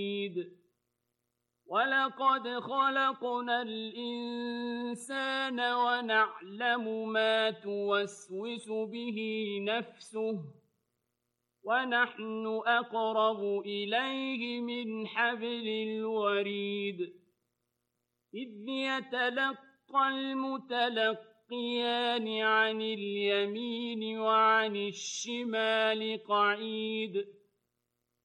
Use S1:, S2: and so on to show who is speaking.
S1: وَلَقَدْ خَلَقْنَا الْإِنسَانَ وَنَعْلَمُ مَا تُوَسْوِسُ بِهِ نَفْسُهُ وَنَحْنُ أَقْرَبُ إِلَيْهِ مِنْ حَبْلِ الْوَرِيدِ إِذْ يَتَلَقَّى الْمُتَلَقِّيَانِ عَنِ الْيَمِينِ وَعَنِ الشِّمَالِ قَعِيدٌ